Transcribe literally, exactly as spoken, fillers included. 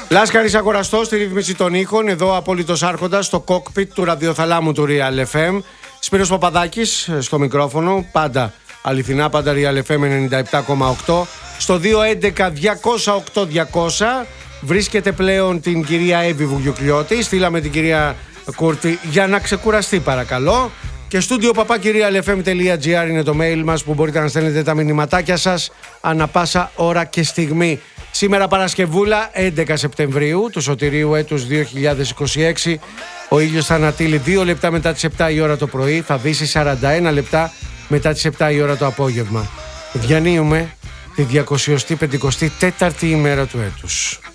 Λάσκαρης Αγοραστός στη ρύθμιση των ήχων. Εδώ απόλυτος άρχοντας στο κόκπιτ του ραδιοθαλάμου του Real εφ εμ. Σπύρος Παπαδάκης στο μικρόφωνο. Πάντα αληθινά, πάντα Real εφ εμ ενενήντα επτά κόμμα οκτώ. Στο δύο έντεκα διακόσια οκτώ διακόσια βρίσκεται πλέον την κυρία Εύη Βουγιουκλιώτη. Στείλαμε την κυρία Κούρτη για να ξεκουραστεί, παρακαλώ. Και στούντιο παπάκι real f m τελεία g r είναι το mail μας που μπορείτε να στέλνετε τα μηνυματάκια σας ανά πάσα ώρα και στιγμή. Σήμερα Παρασκευούλα, έντεκα Σεπτεμβρίου του σωτηρίου έτους δύο χιλιάδες είκοσι έξι. Ο ήλιος θα ανατείλει δύο λεπτά μετά τις επτά η ώρα το πρωί, θα δύσει σαράντα ένα λεπτά μετά τις επτά η ώρα το απόγευμα. Διανύουμε τη διακόσια πενηκοστή τέταρτη ημέρα του έτους.